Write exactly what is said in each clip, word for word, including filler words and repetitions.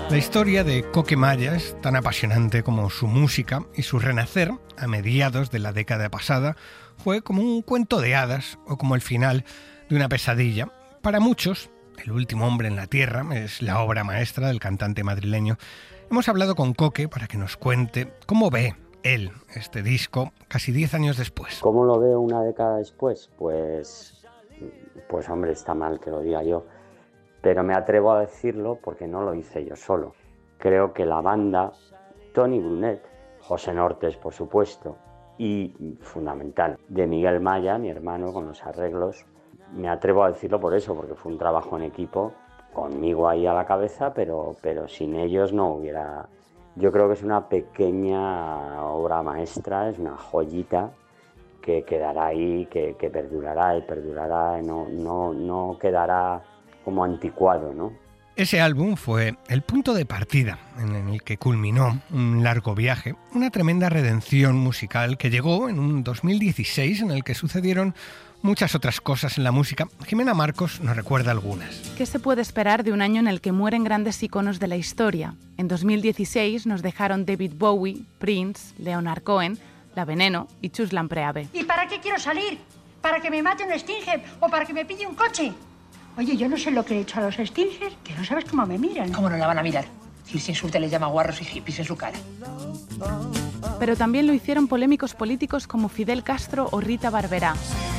La historia de Coque Maya es tan apasionante como su música, y su renacer, a mediados de la década pasada, fue como un cuento de hadas o como el final de una pesadilla. Para muchos, El último hombre en la tierra es la obra maestra del cantante madrileño. Hemos hablado con Coque para que nos cuente cómo ve él este disco casi diez años después. ¿Cómo lo veo una década después? Pues, pues hombre, está mal que lo diga yo. Pero me atrevo a decirlo porque no lo hice yo solo. Creo que la banda, Toni Brunet, José Nortes, por supuesto, y fundamental, de Miguel Maya, mi hermano, con los arreglos. Me atrevo a decirlo por eso, porque fue un trabajo en equipo, conmigo ahí a la cabeza, pero, pero sin ellos no hubiera... Yo creo que es una pequeña obra maestra, es una joyita que quedará ahí, que, que perdurará y perdurará, no, no, no quedará como anticuado, ¿no? Ese álbum fue el punto de partida en el que culminó un largo viaje, una tremenda redención musical que llegó en un dos mil dieciséis en el que sucedieron muchas otras cosas en la música. Jimena Marcos nos recuerda algunas. ¿Qué se puede esperar de un año en el que mueren grandes iconos de la historia? En dos mil dieciséis nos dejaron David Bowie, Prince, Leonard Cohen, La Veneno y Chuslan Preave. ¿Y para qué quiero salir? ¿Para que me mate un Stinger o para que me pille un coche? Oye, yo no sé lo que he hecho a los Stingers, que no sabes cómo me miran. ¿Cómo no la van a mirar? Si se insulta les llama guarros y hippies en su cara. Pero también lo hicieron polémicos políticos como Fidel Castro o Rita Barberá.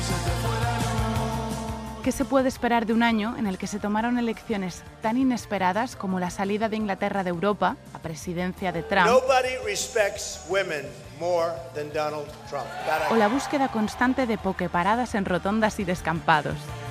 ¿Qué se puede esperar de un año en el que se tomaron elecciones tan inesperadas como la salida de Inglaterra de Europa, la presidencia de Trump, o la búsqueda constante de pokeparadas en rotondas y descampados?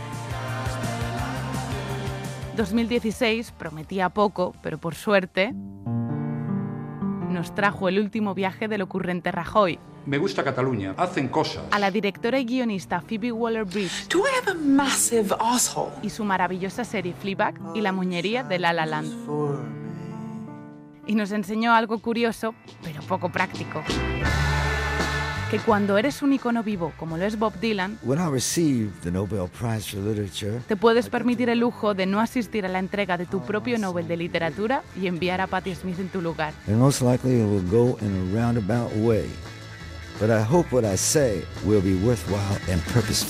dos mil dieciséis prometía poco, pero por suerte nos trajo el último viaje del ocurrente Rajoy. Me gusta Cataluña, hacen cosas. A la directora y guionista Phoebe Waller-Bridge. Do I have a massive asshole? Y su maravillosa serie Fleabag y la muñería de La La Land. Y nos enseñó algo curioso, pero poco práctico. Que cuando eres un icono vivo, como lo es Bob Dylan, When I received the Nobel Prize for Literature, te puedes permitir el lujo de no asistir a la entrega de tu propio Nobel de Literatura y enviar a Patti Smith en tu lugar. and most likely it will go in a roundabout way. But I hope what I say will be worthwhile and purposeful.